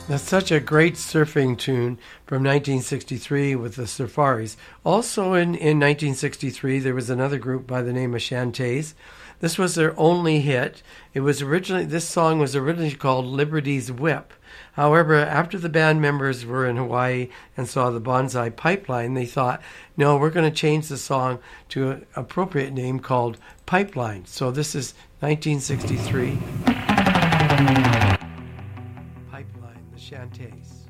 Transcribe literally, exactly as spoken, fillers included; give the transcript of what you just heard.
That's such a great surfing tune from nineteen sixty-three with the Safaris. Also in, in nineteen sixty-three, there was another group by the name of Shantays. This was their only hit. It was originally This song was originally called Liberty's Whip. However, after the band members were in Hawaii and saw the Bonsai Pipeline, they thought, no, we're going to change the song to an appropriate name called Pipeline. So this is nineteen sixty-three. Pipeline, the Shantays.